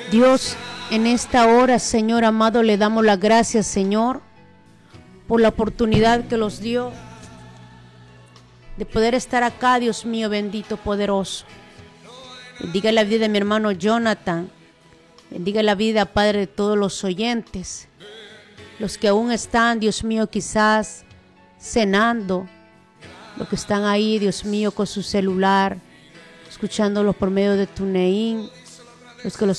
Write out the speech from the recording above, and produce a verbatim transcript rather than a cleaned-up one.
Dios, en esta hora, Señor amado, le damos las gracias, Señor, por la oportunidad que nos dio de poder estar acá, Dios mío, bendito, poderoso. Bendiga la vida de mi hermano Jonathan. Bendiga la vida, Padre, de todos los oyentes. Los que aún están, Dios mío, quizás cenando. Los que están ahí, Dios mío, con su celular, escuchándolo por medio de TuneIn. Los que los